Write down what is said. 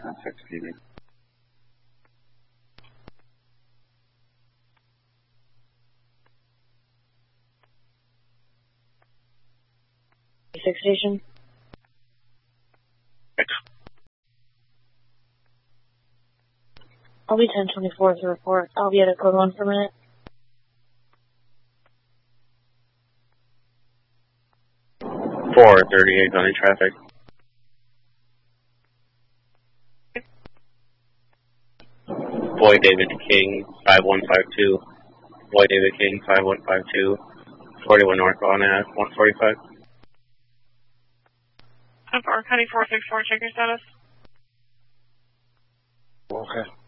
6 TV. Station. I'll be 1024 to report. I'll be at a code 1 for a minute. Four 38 on traffic. Boy David King 5152. Boy David King 5152. 41 North on 145. County 464, check your status. Okay.